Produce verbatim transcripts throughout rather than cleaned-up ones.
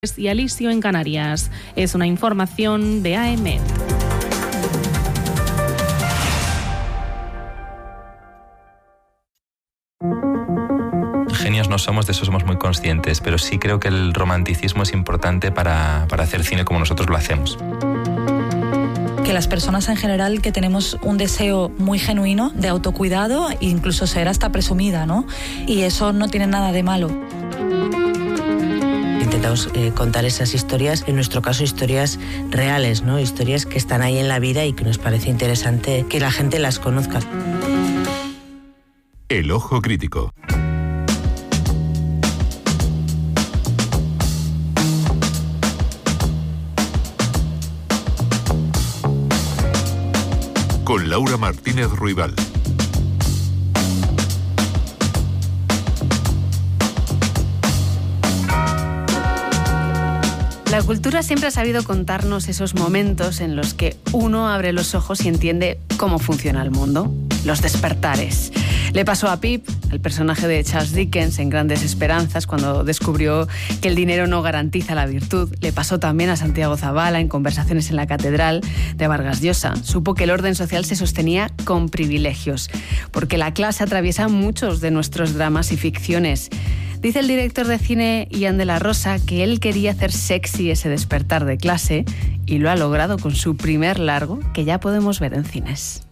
y Alisio en Canarias. Es una información de A E M E T. Genios no somos, de eso somos muy conscientes, pero sí creo que el romanticismo es importante para, para hacer cine como nosotros lo hacemos. Que las personas en general que tenemos un deseo muy genuino de autocuidado, incluso ser hasta presumida, ¿no? Y eso no tiene nada de malo. Intentamos eh, contar esas historias, en nuestro caso historias reales, ¿no? Historias que están ahí en la vida y que nos parece interesante que la gente las conozca. El Ojo Crítico. Con Laura Martínez Ruibal. La cultura siempre ha sabido contarnos esos momentos en los que uno abre los ojos y entiende cómo funciona el mundo. Los despertares. Le pasó a Pip, el personaje de Charles Dickens en Grandes Esperanzas, cuando descubrió que el dinero no garantiza la virtud. Le pasó también a Santiago Zabala en Conversaciones en la Catedral de Vargas Llosa. Supo que el orden social se sostenía con privilegios, porque la clase atraviesa muchos de nuestros dramas y ficciones. Dice el director de cine Ian de la Rosa que él quería hacer sexy ese despertar de clase y lo ha logrado con su primer largo, que ya podemos ver en cines.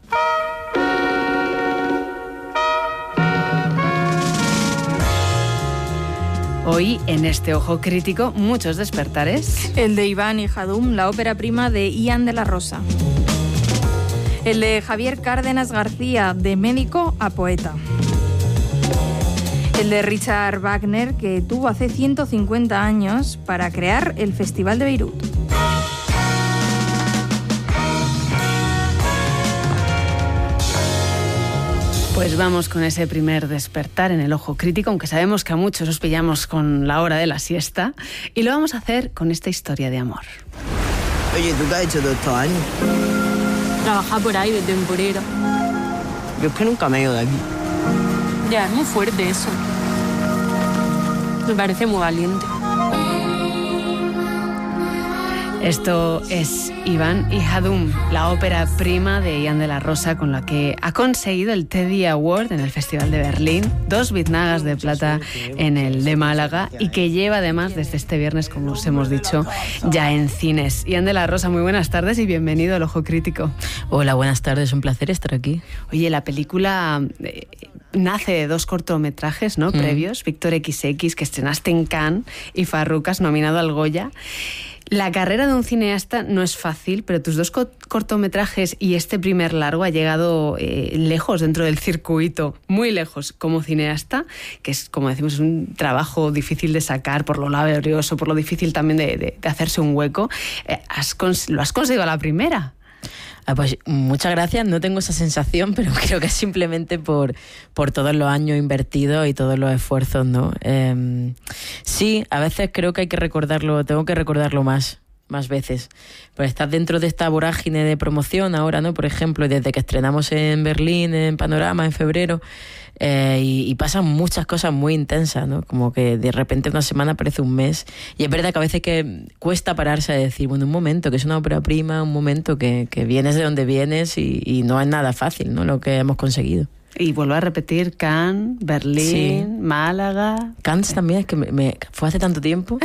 Hoy, en este Ojo Crítico, muchos despertares. El de Iván y Hadum, la ópera prima de Ian de la Rosa. El de Javier Cárdenas García, de médico a poeta. El de Richard Wagner, que tuvo hace ciento cincuenta años para crear el Festival de Beirut. Pues vamos con ese primer despertar en el Ojo Crítico, aunque sabemos que a muchos os pillamos con la hora de la siesta, y lo vamos a hacer con esta historia de amor. Oye, ¿tú qué has hecho todos estos años? Trabajar por ahí de temporero. Yo es que nunca me he ido de aquí. Ya, es muy fuerte eso. Me parece muy valiente. Esto es Iván y Hadum, la ópera prima de Ian de la Rosa, con la que ha conseguido el Teddy Award en el Festival de Berlín, dos biznagas de plata en el de Málaga, y que lleva además desde este viernes, como os hemos dicho, ya en cines. Ian de la Rosa, muy buenas tardes y bienvenido al Ojo Crítico. Hola, buenas tardes, un placer estar aquí. Oye, la película eh, nace de dos cortometrajes, ¿no? Mm. Previos, Víctor equis equis, que estrenaste en Cannes, y Farrucas, nominado al Goya. La carrera de un cineasta no es fácil, pero tus dos co- cortometrajes y este primer largo ha llegado eh, lejos dentro del circuito, muy lejos como cineasta, que es, como decimos, es un trabajo difícil de sacar por lo laborioso, por lo difícil también de, de, de hacerse un hueco. Eh, has cons- ¿Lo has conseguido a la primera? Ah, pues muchas gracias, no tengo esa sensación, pero creo que es simplemente por, por todos los años invertidos y todos los esfuerzos, ¿no? Eh, sí, a veces creo que hay que recordarlo, tengo que recordarlo más, más veces. Pues estás dentro de esta vorágine de promoción ahora, ¿no? Por ejemplo, desde que estrenamos en Berlín, en Panorama, en febrero, eh, y, y pasan muchas cosas muy intensas, ¿no? Como que de repente una semana parece un mes. Y es verdad que a veces que cuesta pararse a decir, bueno, un momento, que es una ópera prima, un momento que, que vienes de donde vienes y, y no es nada fácil, ¿no? Lo que hemos conseguido. Y vuelvo a repetir, Cannes, Berlín, sí. Málaga... Cannes también, es que me, me, fue hace tanto tiempo.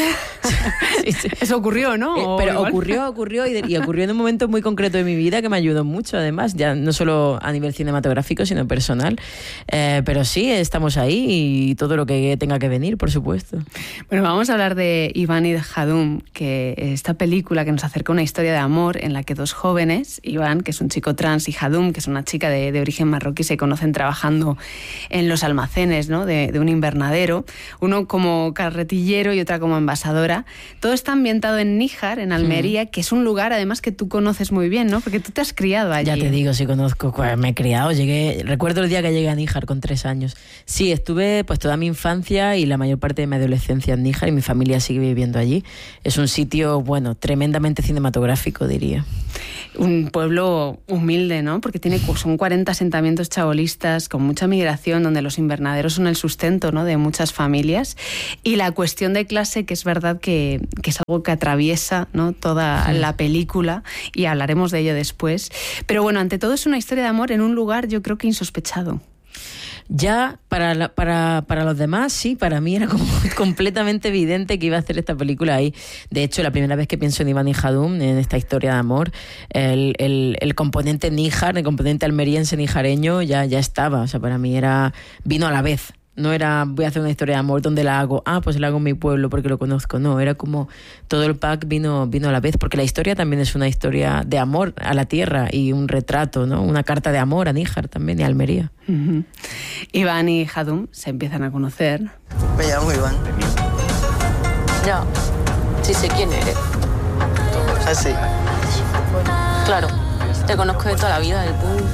sí, sí. Eso ocurrió, ¿no? Eh, pero igual? ocurrió, ocurrió y, de, y ocurrió en un momento muy concreto de mi vida que me ayudó mucho, además, ya no solo a nivel cinematográfico, sino personal. Eh, pero sí, estamos ahí y todo lo que tenga que venir, por supuesto. Bueno, vamos a hablar de Iván y de Hadum, que esta película que nos acerca una historia de amor en la que dos jóvenes, Iván, que es un chico trans, y Hadum, que es una chica de, de origen marroquí, se conocen trabajando en los almacenes, ¿no? de, de un invernadero, uno como carretillero y otra como envasadora. Todo está ambientado en Níjar, en Almería, sí. que es un lugar además que tú conoces muy bien, ¿no? Porque tú te has criado allí. Ya te digo, sí conozco, me he criado, llegué, recuerdo el día que llegué a Níjar con tres años. Sí, estuve pues toda mi infancia y la mayor parte de mi adolescencia en Níjar y mi familia sigue viviendo allí. Es un sitio, bueno, tremendamente cinematográfico, diría. Un pueblo humilde, ¿no? Porque tiene, son cuarenta asentamientos chabolistas con mucha migración, donde los invernaderos son el sustento, ¿no?, de muchas familias. Y la cuestión de clase, que es verdad que, que es algo que atraviesa, ¿no?, toda sí. la película, y hablaremos de ello después. Pero bueno, ante todo es una historia de amor en un lugar, yo creo que insospechado. Ya para, la, para, para los demás, sí, para mí era como completamente evidente que iba a hacer esta película ahí. De hecho, la primera vez que pienso en Iván y Jadum, en esta historia de amor, el, el, el componente níjar, el componente almeriense nijareño ya, ya estaba. O sea, para mí era vino a la vez. No era, voy a hacer una historia de amor, ¿dónde la hago? Ah, pues la hago en mi pueblo porque lo conozco. No, era como todo el pack vino, vino a la vez, porque la historia también es una historia de amor a la tierra y un retrato, ¿no? Una carta de amor a Níjar también y a Almería. Uh-huh. Iván y Jadum se empiezan a conocer. Me llamo Iván. Ya, sí sé quién eres. Ah, sí. Claro, te conozco de toda la vida del pueblo.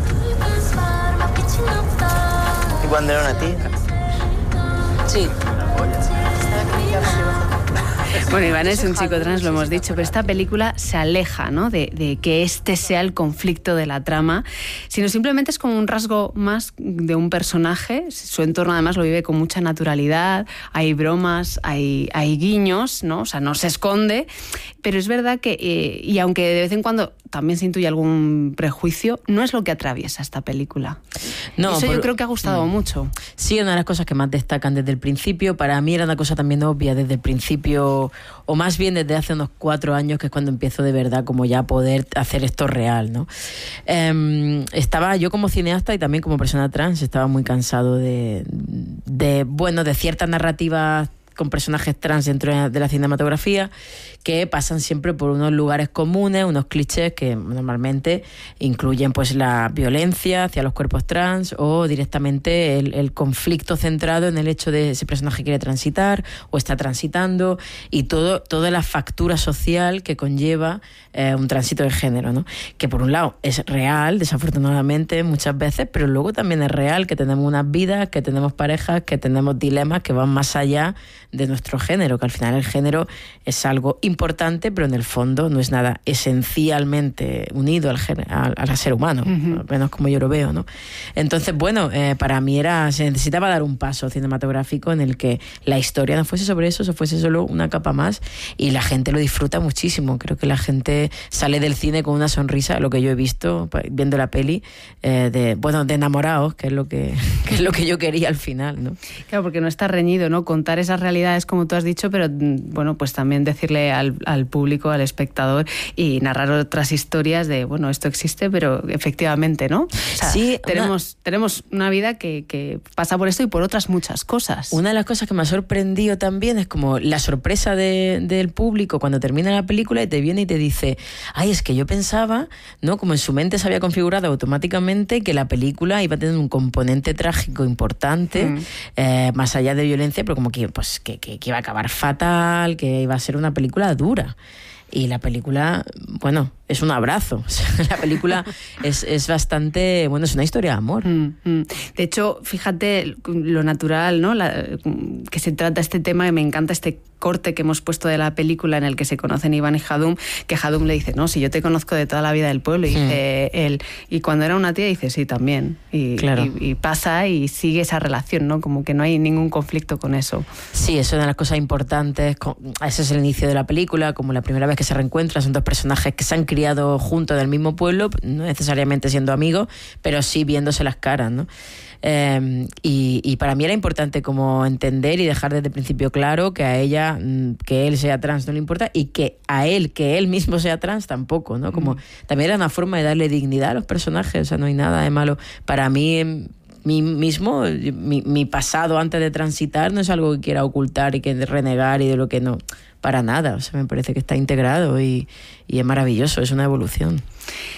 ¿Y cuando era una tía? Sí. Bueno, Iván es un chico trans, lo hemos dicho, pero esta película se aleja, ¿no?, de, de que este sea el conflicto de la trama, sino simplemente es como un rasgo más de un personaje. Su entorno además lo vive con mucha naturalidad, hay bromas, hay, hay guiños, ¿no? O sea, no se esconde, pero es verdad que, eh, y aunque de vez en cuando también se intuye algún prejuicio, no es lo que atraviesa esta película. No, eso por, yo creo que ha gustado mm, mucho. Sí, una de las cosas que más destacan desde el principio, para mí era una cosa también obvia desde el principio, o más bien desde hace unos cuatro años, que es cuando empiezo de verdad como ya a poder hacer esto real, ¿no? Eh, estaba yo como cineasta y también como persona trans, estaba muy cansado de, de bueno, de ciertas narrativas con personajes trans dentro de la cinematografía que pasan siempre por unos lugares comunes, unos clichés que normalmente incluyen pues la violencia hacia los cuerpos trans o directamente el, el conflicto centrado en el hecho de ese personaje quiere transitar o está transitando y todo, toda la factura social que conlleva eh, un tránsito de género, ¿no? Que por un lado es real, desafortunadamente muchas veces, pero luego también es real que tenemos unas vidas, que tenemos parejas, que tenemos dilemas que van más allá de nuestro género, que al final el género es algo importante, pero en el fondo no es nada esencialmente unido al, al, al ser humano, uh-huh. al menos como yo lo veo, ¿no? Entonces, bueno, eh, para mí era se necesitaba dar un paso cinematográfico en el que la historia no fuese sobre eso, eso fuese solo una capa más, y la gente lo disfruta muchísimo. Creo que la gente sale del cine con una sonrisa, lo que yo he visto viendo la peli, eh, de bueno, de enamorados, que es lo que, que es lo que yo quería al final, ¿no? Claro, porque no está reñido, ¿no? Contar esas realidades como tú has dicho, pero bueno, pues también decirle al, al público, al espectador, y narrar otras historias de, bueno, esto existe, pero efectivamente, ¿no? O sea, sí, tenemos, una... tenemos una vida que, que pasa por esto y por otras muchas cosas. Una de las cosas que me ha sorprendido también es como la sorpresa de, del público cuando termina la película y te viene y te dice, ay, es que yo pensaba, ¿no? Como en su mente se había configurado automáticamente que la película iba a tener un componente trágico importante, mm. eh, más allá de violencia, pero como que, pues, que Que, que iba a acabar fatal, que iba a ser una película dura. Y la película, bueno, es un abrazo. La película es, es bastante, bueno, es una historia de amor. Mm, mm. De hecho, fíjate lo natural, ¿no? La, que se trata este tema, y me encanta este corte que hemos puesto de la película en el que se conocen Iván y Jadum, que Jadum le dice, no, si yo te conozco de toda la vida del pueblo, y dice mm. él, y cuando era una tía dice, sí, también. Y, claro. y, y pasa y sigue esa relación, ¿no? Como que no hay ningún conflicto con eso. Sí, eso es una de las cosas importantes. Ese es el inicio de la película, como la primera vez que se reencuentran, son dos personajes que se han criado juntos del mismo pueblo, no necesariamente siendo amigos, pero sí viéndose las caras, ¿no? Eh, y, y para mí era importante como entender y dejar desde el principio claro que a ella, que él sea trans no le importa, y que a él, que él mismo sea trans tampoco, ¿no? Como mm. también era una forma de darle dignidad a los personajes, o sea, no hay nada de malo. Para mí mí mismo, mi, mi pasado antes de transitar no es algo que quiera ocultar y que renegar y de lo que no, para nada, o sea, me parece que está integrado y, y es maravilloso, es una evolución.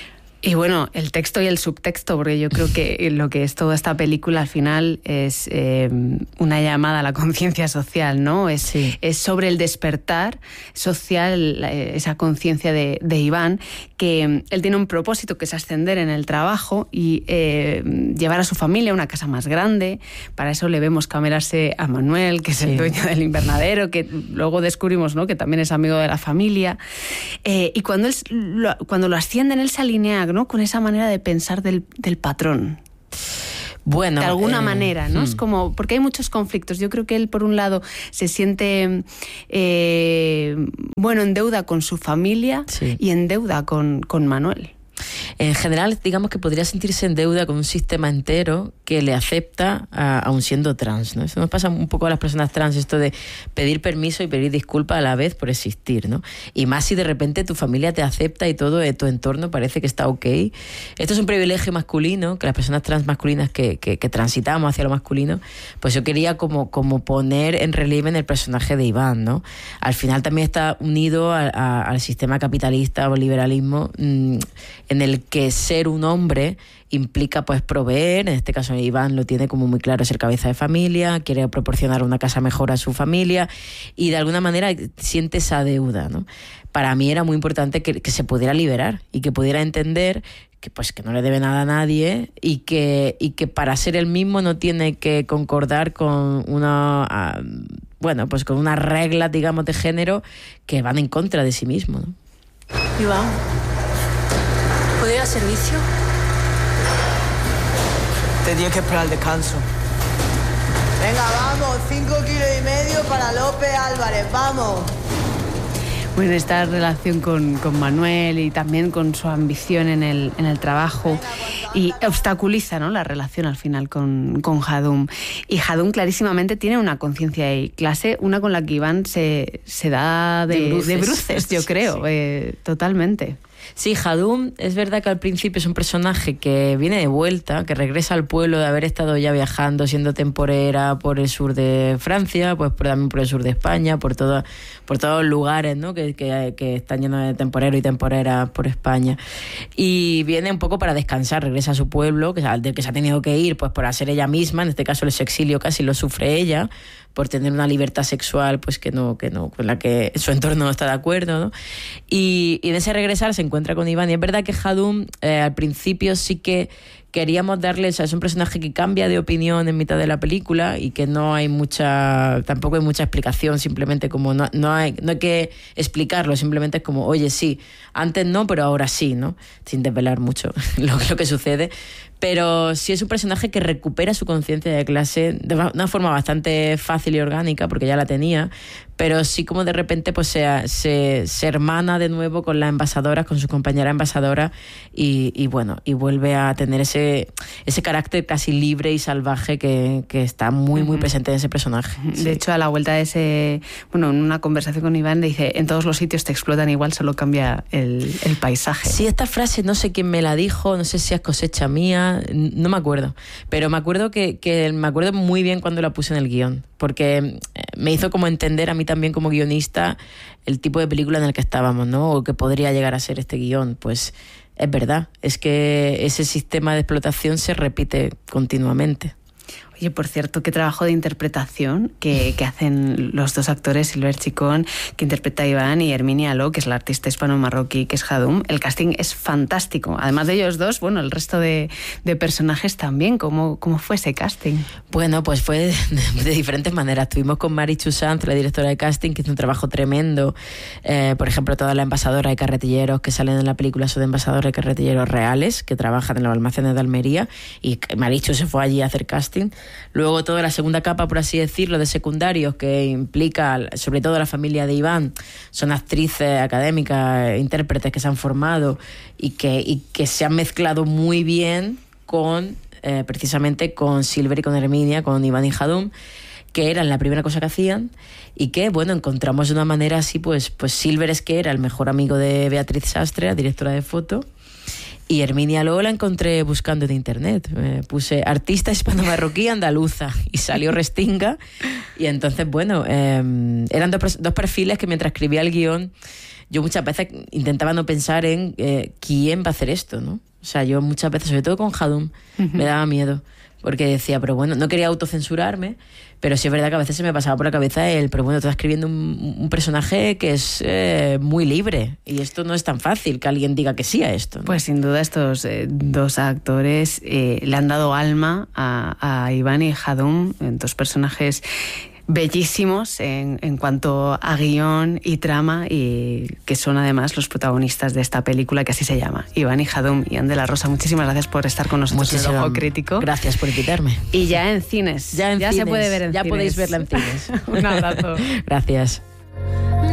Y bueno, el texto y el subtexto, porque yo creo que lo que es toda esta película al final es eh, una llamada a la conciencia social, ¿no? Es, sí. es sobre el despertar social, esa conciencia de, de Iván, que él tiene un propósito que es ascender en el trabajo y eh, llevar a su familia a una casa más grande. Para eso le vemos camelarse a Manuel, que es sí. el dueño del invernadero, que luego descubrimos, ¿no?, que también es amigo de la familia. Eh, y cuando, él, lo, cuando lo ascienden, él se alinea, ¿no?, con esa manera de pensar del, del patrón. Bueno, de alguna eh, manera, ¿no? Hmm. Es como, porque hay muchos conflictos. Yo creo que él, por un lado, se siente, eh, bueno, en deuda con su familia sí. y en deuda con, con Manuel. En general, digamos que podría sentirse en deuda con un sistema entero que le acepta a, aun siendo trans, ¿no? Eso nos pasa un poco a las personas trans, esto de pedir permiso y pedir disculpas a la vez por existir, ¿no? Y más si de repente tu familia te acepta y todo tu entorno parece que está ok. Esto es un privilegio masculino, que las personas trans masculinas que, que, que transitamos hacia lo masculino, pues yo quería como, como poner en relieve en el personaje de Iván, ¿no? Al final también está unido a, a, al sistema capitalista o liberalismo, mmm, en el que ser un hombre implica pues proveer. En este caso Iván lo tiene como muy claro, ser cabeza de familia, quiere proporcionar una casa mejor a su familia y de alguna manera siente esa deuda, ¿no? Para mí era muy importante que, que se pudiera liberar y que pudiera entender que pues que no le debe nada a nadie y que, y que para ser el mismo no tiene que concordar con una uh, bueno pues con unas reglas, digamos, de género que van en contra de sí mismo, ¿no? Iván, ¿puedo ir a servicio? Te tienes que esperar el descanso. Venga, vamos, cinco kilos y medio para López Álvarez, vamos. Bueno, esta relación con, con Manuel y también con su ambición en el, en el trabajo y obstaculiza, ¿no?, la relación al final con, con Jadum. Y Jadum clarísimamente tiene una conciencia de clase, una con la que Iván se, se da de, de, bruces. de bruces, yo creo, sí, sí. Eh, totalmente. Sí, Jadum es verdad que al principio es un personaje que viene de vuelta, que regresa al pueblo de haber estado ya viajando, siendo temporera por el sur de Francia, pues por, también por el sur de España, por, todo, por todos los lugares, ¿no?, que, que, que están llenos de temporeros y temporeras por España. Y viene un poco para descansar, regresa a su pueblo, que, del que se ha tenido que ir pues por hacer ella misma. En este caso el exilio casi lo sufre ella, por tener una libertad sexual pues que no, que no, con la que su entorno no está de acuerdo, ¿no? Y, y en ese regresar se encuentra con Iván. Y es verdad que Jadum eh, al principio sí que queríamos darle, o sea, es un personaje que cambia de opinión en mitad de la película y que no hay mucha, tampoco hay mucha explicación, simplemente como no, no hay, no hay que explicarlo, simplemente es como, oye, sí, antes no, pero ahora sí, ¿no? Sin desvelar mucho lo, lo que sucede. Pero sí es un personaje que recupera su conciencia de clase de una forma bastante fácil y orgánica, porque ya la tenía, pero sí como de repente pues se, se, se hermana de nuevo con las envasadoras, con su compañera envasadora y, y bueno, y vuelve a tener ese, ese carácter casi libre y salvaje que, que está muy, muy presente en ese personaje. De sí. hecho, a la vuelta de ese, bueno, en una conversación con Iván le dice, en todos los sitios te explotan igual, solo cambia el, el paisaje. Sí, esta frase no sé quién me la dijo, no sé si es cosecha mía, no me acuerdo, pero me acuerdo que, que me acuerdo muy bien cuando la puse en el guión, porque me hizo como entender a mí también como guionista el tipo de película en el que estábamos, ¿no? O que podría llegar a ser este guión. Pues es verdad, es que ese sistema de explotación se repite continuamente. Oye, por cierto, qué trabajo de interpretación que, que hacen los dos actores, Silver Chicón, que interpreta a Iván, y Herminia Aló, que es la artista hispano-marroquí, que es Jadum. El casting es fantástico. Además de ellos dos, bueno, el resto de, de personajes también. ¿Cómo, ¿Cómo fue ese casting? Bueno, pues fue de, de diferentes maneras. Estuvimos con Mari Chusanz, la directora de casting, que hizo un trabajo tremendo. Eh, por ejemplo, toda la envasadora y carretilleros que salen en la película son de envasadores y carretilleros reales, que trabajan en los almacenes de Almería, y Marichu se fue allí a hacer casting. Luego toda la segunda capa, por así decirlo, de secundarios, que implica sobre todo la familia de Iván, son actrices académicas, intérpretes que se han formado y que, y que se han mezclado muy bien con eh, precisamente con Silver y con Herminia, con Iván y Jadum, que eran la primera cosa que hacían y que, bueno, encontramos de una manera así, pues, pues Silver es que era el mejor amigo de Beatriz Sastre, la directora de foto. Y Herminia Aló la encontré buscando en internet. Me puse artista hispano-marroquí andaluza y salió Restinga. Y entonces, bueno, eh, eran dos, dos perfiles que mientras escribía el guión yo muchas veces intentaba no pensar en eh, quién va a hacer esto, ¿no? O O sea, yo muchas veces, sobre todo con Hadum, uh-huh. me daba miedo. Porque decía, pero bueno, no quería autocensurarme, pero sí es verdad que a veces se me pasaba por la cabeza el, pero bueno, estás escribiendo un, un personaje que es eh, muy libre, y esto no es tan fácil que alguien diga que sí a esto, ¿no? Pues sin duda estos eh, dos actores eh, le han dado alma a, a Iván y Hadum, dos personajes bellísimos en, en cuanto a guión y trama, y que son además los protagonistas de esta película, que así se llama, Iván y Hadum. Ian de la Rosa, muchísimas gracias por estar con nosotros en El Ojo Crítico. Gracias por invitarme. Y ya en cines, ya, en ya cines. se puede ver en ya cines. Podéis verla en cines. Un abrazo. Gracias.